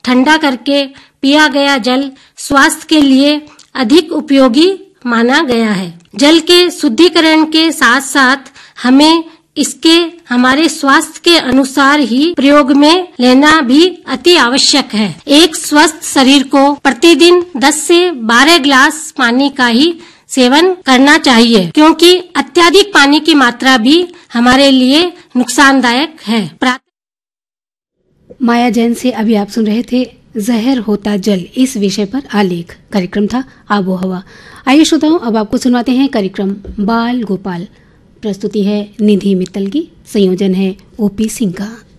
ठंडा करके पिया गया जल स्वास्थ्य के लिए अधिक उपयोगी माना गया है। जल के शुद्धिकरण के साथ साथ हमें इसके हमारे स्वास्थ्य के अनुसार ही प्रयोग में लेना भी अति आवश्यक है। एक स्वस्थ शरीर को प्रतिदिन 10 से 12 गिलास पानी का ही सेवन करना चाहिए, क्योंकि अत्यधिक पानी की मात्रा भी हमारे लिए नुकसानदायक है। माया जैन से अभी आप सुन रहे थे जहर होता जल, इस विषय पर आलेख। कार्यक्रम था आबो हवा। आइए श्रोताओं, अब आपको सुनवाते हैं कार्यक्रम बाल गोपाल। प्रस्तुति है निधि मित्तल की, संयोजन है ओपी सिंह का।